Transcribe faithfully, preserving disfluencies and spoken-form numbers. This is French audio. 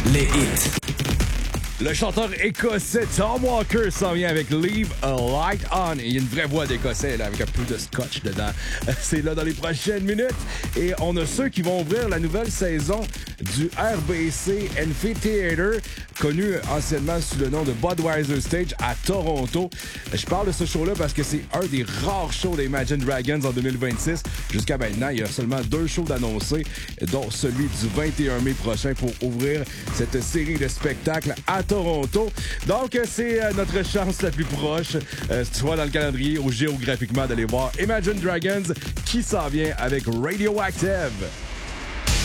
les hits. Le chanteur écossais Tom Walker s'en vient avec Leave a Light On. Il y a une vraie voix d'écossais là, avec un peu de scotch dedans. C'est là dans les prochaines minutes. Et on a ceux qui vont ouvrir la nouvelle saison du R B C Amphitheater, connu anciennement sous le nom de Budweiser Stage à Toronto. Je parle de ce show-là parce que c'est un des rares shows d'Imagine Dragons en deux mille vingt-six. Jusqu'à maintenant, il y a seulement deux shows d'annoncés, dont celui du vingt et un mai prochain pour ouvrir cette série de spectacles à Toronto. Donc, c'est notre chance la plus proche, euh, soit dans le calendrier ou géographiquement, d'aller voir Imagine Dragons qui s'en vient avec Radioactive.